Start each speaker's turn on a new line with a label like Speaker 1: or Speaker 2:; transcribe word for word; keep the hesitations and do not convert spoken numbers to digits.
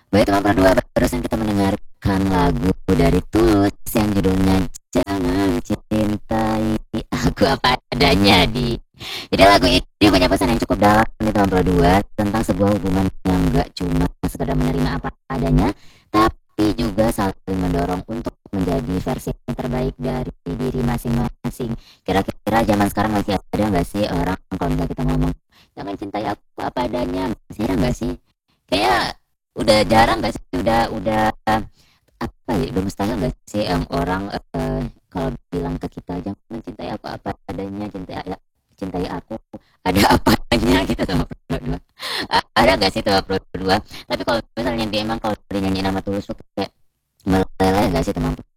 Speaker 1: Baik teman dua, barusan kita mendengarkan lagu dari Tulus yang judulnya Jangan Cintai Aku Apa Adanya di. Jadi lagu ini punya pesan yang cukup dalam nih teman dua tentang sebuah hubungan yang gak cuma sekedar menerima apa adanya, tapi juga saling mendorong untuk menjadi versi yang terbaik dari diri masing-masing. Kira-kira zaman sekarang masih ada nggak sih orang kalau misalnya kita ngomong jangan cintai aku apa adanya, masih ada nggak sih? Kayak udah jarang gak sih, udah udah apa ya, udah mustahil gak sih yang orang eh, kalau bilang ke kita jangan mencintai aku apa adanya, cintai ya, cintai aku ada apanya gitu sama Pro dua. Ada gak sih sama Pro dua? Tapi kalau misalnya dia emang kalau dinyanyiin nama Tulus tuh kayak meleleh gak sih teman